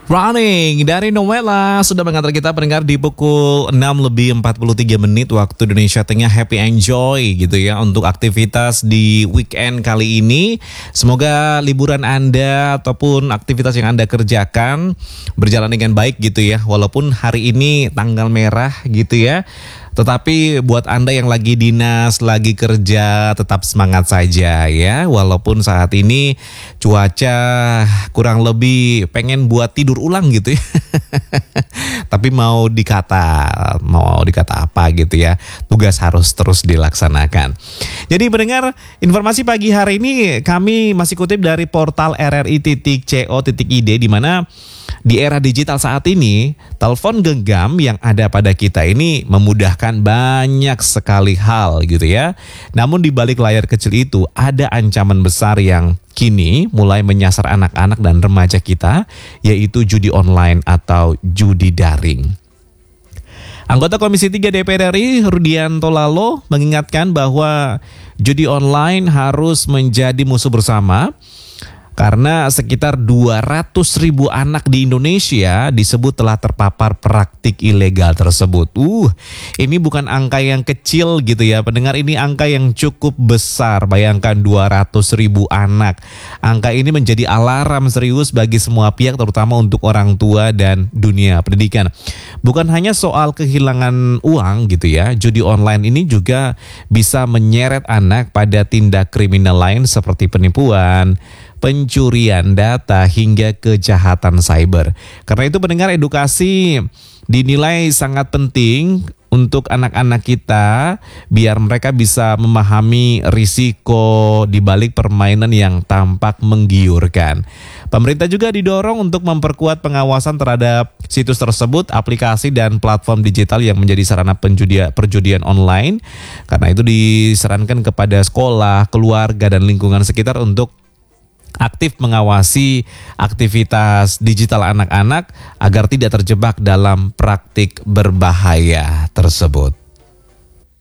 Running dari Noella sudah mengantar kita pendengar di pukul 6:43 waktu Indonesia Tengah. Happy enjoy gitu ya untuk aktivitas di weekend kali ini. Semoga liburan Anda ataupun aktivitas yang Anda kerjakan berjalan dengan baik gitu ya. Walaupun hari ini tanggal merah gitu ya. Tetapi buat Anda yang lagi dinas, lagi kerja, tetap semangat saja ya. Walaupun saat ini cuaca kurang lebih pengen buat tidur ulang gitu ya. Tapi mau dikata apa gitu ya. Tugas harus terus dilaksanakan. Jadi pendengar, informasi pagi hari ini kami masih kutip dari portal rri.co.id, di mana di era digital saat ini, telepon genggam yang ada pada kita ini memudahkan banyak sekali hal gitu ya. Namun di balik layar kecil itu ada ancaman besar yang kini mulai menyasar anak-anak dan remaja kita, yaitu judi online atau judi daring. Anggota Komisi 3 DPR RI Rudianto Lalo mengingatkan bahwa judi online harus menjadi musuh bersama. Karena sekitar 200.000 anak di Indonesia disebut telah terpapar praktik ilegal tersebut. Ini bukan angka yang kecil gitu ya pendengar, ini angka yang cukup besar. Bayangkan 200.000 anak. Angka ini menjadi alarm serius bagi semua pihak, terutama untuk orang tua dan dunia pendidikan. Bukan hanya soal kehilangan uang gitu ya, judi online ini juga bisa menyeret anak pada tindak kriminal lain seperti penipuan, pencurian data hingga kejahatan cyber. Karena itu pendengar, edukasi dinilai sangat penting untuk anak-anak kita biar mereka bisa memahami risiko di balik permainan yang tampak menggiurkan. Pemerintah juga didorong untuk memperkuat pengawasan terhadap situs tersebut, aplikasi dan platform digital yang menjadi sarana perjudian online. Karena itu disarankan kepada sekolah, keluarga dan lingkungan sekitar untuk aktif mengawasi aktivitas digital anak-anak agar tidak terjebak dalam praktik berbahaya tersebut.